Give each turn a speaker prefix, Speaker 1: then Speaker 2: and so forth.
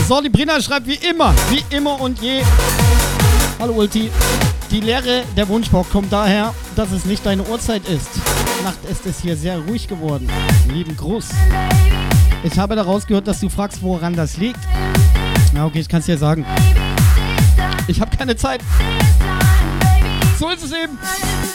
Speaker 1: So, die Brina schreibt wie immer und je. Hallo Ulti. Die Lehre der Wunschbox kommt daher, dass es nicht deine Uhrzeit ist. Nacht ist es hier sehr ruhig geworden. Lieben Gruß. Ich habe daraus gehört, dass du fragst, woran das liegt. Na okay, ich kann es dir sagen. Ich habe keine Zeit. So ist es eben.